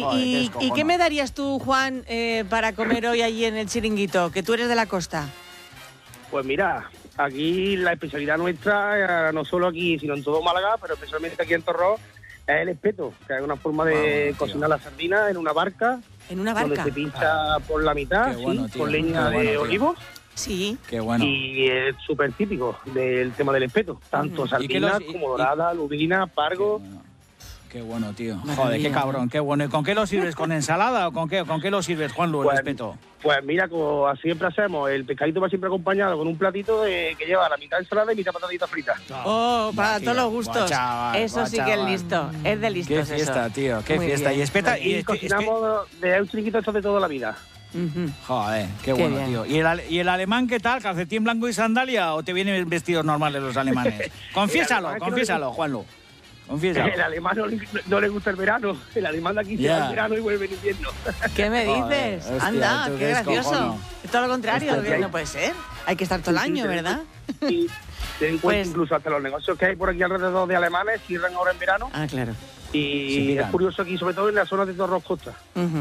¿Y qué me darías tú, Juan, para comer hoy allí en el Chiringuito? Que tú eres de la costa. Pues mira, aquí la especialidad nuestra, no solo aquí, sino en todo Málaga, pero especialmente aquí en Torrós, es el espeto, que es una forma de cocinar la sardina en una barca. ¿En una barca? Donde se pincha por la mitad, con leña de olivo. Sí. Qué bueno. Y es súper típico del tema del espeto. Tanto sardinas como dorada, lubina, pargo. Qué bueno, tío. Joder, qué cabrón, qué bueno. ¿Y con qué lo sirves? ¿Con ensalada o con qué lo sirves, Juanlu, el espeto? Pues mira, como siempre hacemos, el pescadito va siempre acompañado con un platito que lleva la mitad de ensalada y mitad patatita frita. Oh, para todos los gustos. Eso sí que es listo. Es de listos. Qué fiesta, eso. Tío, qué Muy espeta. bien. Y espeta. Y cocinamos de un chiringuito esto de toda la vida. Joder, qué bueno, bien. tío. ¿Y el alemán qué tal? ¿Calcetín blanco y sandalia o te vienen vestidos normales los alemanes? Confiésalo, Juanlu. Confiésalo. El alemán no le gusta el verano. El alemán de aquí se va el verano y vuelve en invierno. ¿Qué me dices? Joder, hostia, Anda, qué gracioso. cojono. Es todo lo contrario, no puede ser. Hay que estar todo el año, ¿verdad? Y ten en cuenta incluso hasta los negocios que hay por aquí alrededor de alemanes cierran ahora en verano. Ah, claro. Y es curioso aquí, sobre todo en la zona de Torrós Costa.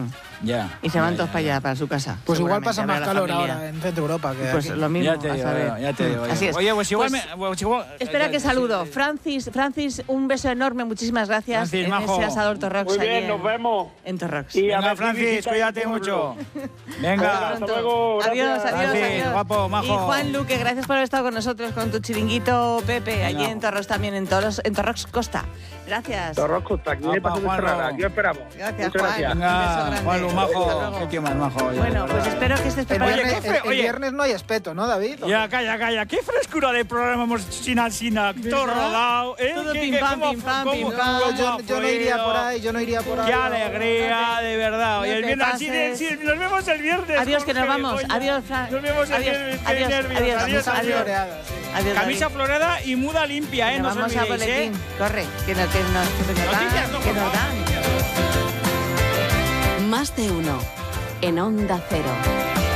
Ya. Y se van todos para allá, para su casa. Pues igual pasa más calor familia. ahora en Centro Europa que Pues aquí. lo mismo, Ya te digo, a saber. ya te digo. Así es. Oye, pues igual Espera que saludo. Francis, un beso enorme, muchísimas gracias. Francis, en majo. ese asador Torrox. Muy bien, nos vemos. En Torrox. Y Venga, Francis, cuídate mucho. Venga. Hasta luego. Adiós, Francis, guapo, majo. Y Juan Luque, gracias por haber estado con nosotros con tu chiringuito, Pepe, allí en Torrox también, en Torrox Costa. Gracias. Torrox Costa, aquí me paso de cerrada, aquí os esperamos. Gracias, Muchas Juan. gracias. Un beso Venga, grande. Juanlu, Hasta majo. luego. Qué tío más majo. oye, Bueno, de pues verdad. espero que estés El preparado. viernes no hay espeto, ¿no, David? Ya, calla. Qué frescura de programa hemos sin todo rodado. Todo pim pam, pim pam, pim pam. Yo no iría por ahí, Qué alegría, de verdad. Y el viernes, sí, nos vemos el viernes. Adiós, que nos Jorge, vamos. coño. Adiós, Fran. Nos vemos el Adiós, viernes. Qué adiós, nervios. adiós, Adiós, adiós. adiós. Adiós, Camisa David. florada y muda limpia, Nos no vamos os a olvidéis, boletín. Corre, que nos Noticias, no, dan. Que por nos favor. dan. Más de uno. En Onda Cero.